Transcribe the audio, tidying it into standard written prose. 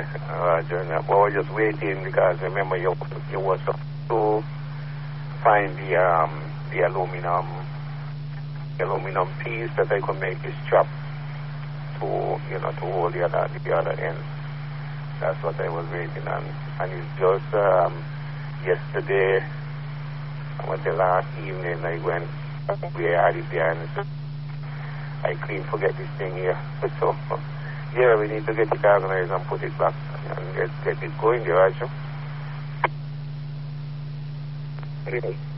Roger. But we're just waiting because remember you were supposed to find the aluminum piece that I could make this strap to hold the other end. That's what I was waiting on. And it's just yesterday, the last evening, I went where I had it there and I clean forget this thing here. So, yeah, we need to get it organized and put it back and get it going there, right?